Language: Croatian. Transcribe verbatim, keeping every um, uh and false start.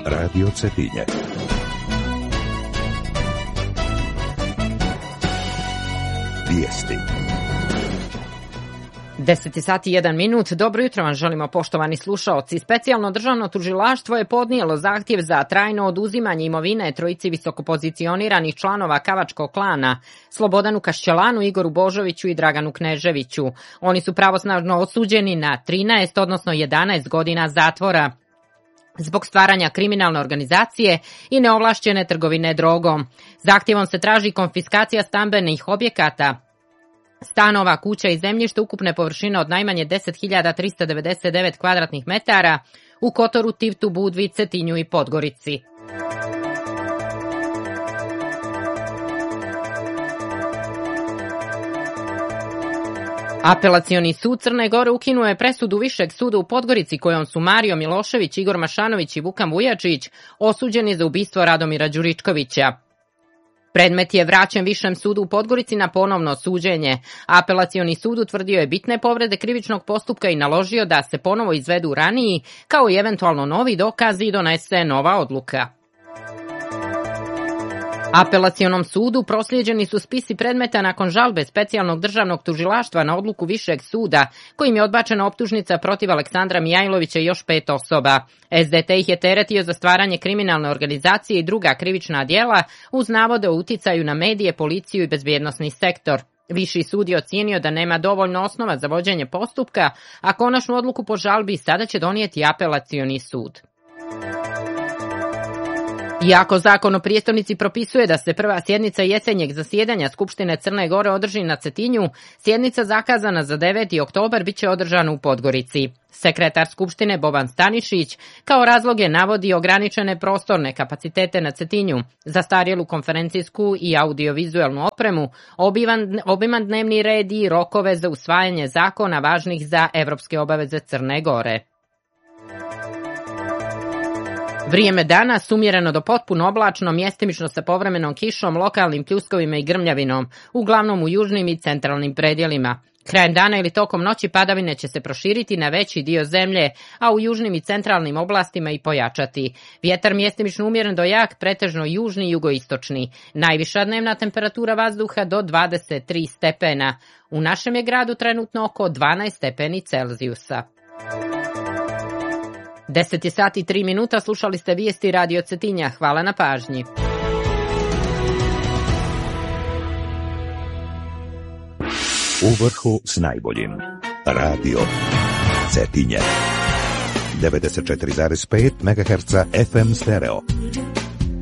Radio Cetinje. Vijesti. deset sati i jedan minut. Dobro jutro vam želimo, poštovani slušaoci. Specijalno državno tužilaštvo je podnijelo zahtjev za trajno oduzimanje imovine trojici visokopozicioniranih članova Kavačkog klana, Slobodanu Kašćelanu, Igoru Božoviću i Draganu Kneževiću. Oni su pravosnažno osuđeni na trinaest, odnosno jedanaest godina zatvora zbog stvaranja kriminalne organizacije i neovlašćene trgovine drogom. Zahtjevom se traži konfiskacija stambenih objekata, stanova, kuća i zemljišta ukupne površine od najmanje deset hiljada trista devedeset devet kvadratnih metara u Kotoru, Tivtu, Budvi, Cetinju i Podgorici. Apelacioni sud Crne Gore ukinuo je presudu Višeg suda u Podgorici kojom su Mario Milošević, Igor Mašanović i Vukan Vujačić osuđeni za ubistvo Radomira Đuričkovića. Predmet je vraćen Višem sudu u Podgorici na ponovno suđenje. Apelacioni sud utvrdio je bitne povrede krivičnog postupka i naložio da se ponovo izvedu raniji, kao i eventualno novi dokazi i donese nova odluka. Apelacionom sudu proslijeđeni su spisi predmeta nakon žalbe Specijalnog državnog tužilaštva na odluku Višeg suda, kojim je odbačena optužnica protiv Aleksandra Mijajlovića i još pet osoba. S D T ih je teretio za stvaranje kriminalne organizacije i druga krivična djela uz navode o uticaju na medije, policiju i bezbjednosni sektor. Viši sud je ocijenio da nema dovoljno osnova za vođenje postupka, a konačnu odluku po žalbi sada će donijeti Apelacioni sud. Iako zakon o prijestolnici propisuje da se prva sjednica jesenjeg zasjedanja Skupštine Crne Gore održi na Cetinju, sjednica zakazana za deveti oktobar bit će održana u Podgorici. Sekretar Skupštine Boban Stanišić kao razloge navodi ograničene prostorne kapacitete na Cetinju, zastarjelu konferencijsku i audiovizualnu opremu, obiman, obiman dnevni red i rokove za usvajanje zakona važnih za evropske obaveze Crne Gore. Vrijeme danas umjereno do potpuno oblačno, mjestimično sa povremenom kišom, lokalnim pljuskovima i grmljavinom, uglavnom u južnim i centralnim predjelima. Krajem dana ili tokom noći padavine će se proširiti na veći dio zemlje, a u južnim i centralnim oblastima i pojačati. Vjetar mjestimično umjeren do jak, pretežno južni i jugoistočni. Najviša dnevna temperatura vazduha do dvadeset tri stepena. U našem je gradu trenutno oko dvanaest stepeni Celzijusa. deset sati i tri minuta, slušali ste vijesti Radio Cetinja. Hvala na pažnji. U vrhu s najboljim. Radio Cetinje. devedeset četiri zarez pet megaherca F M stereo.